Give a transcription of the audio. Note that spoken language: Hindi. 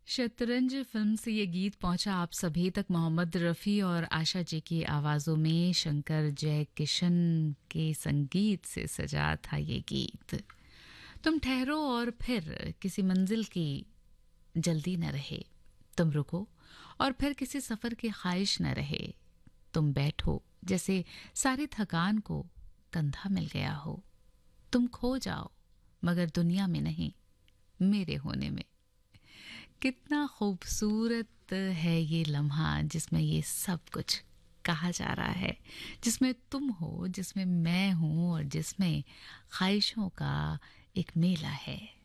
शतरंज फिल्म से ये गीत पहुंचा आप सभी तक मोहम्मद रफ़ी और आशा जी की आवाज़ों में। शंकर जयकिशन के संगीत से सजा था ये गीत। तुम ठहरो और फिर किसी मंजिल की जल्दी न रहे, तुम रुको और फिर किसी सफ़र की ख्वाहिश न रहे, तुम बैठो जैसे सारी थकान को कंधा मिल गया हो, तुम खो जाओ मगर दुनिया में नहीं, मेरे होने में। कितना खूबसूरत है ये लम्हा जिसमें ये सब कुछ कहा जा रहा है, जिसमें तुम हो, जिसमें मैं हूं और जिसमें ख्वाहिशों का एक मेला है।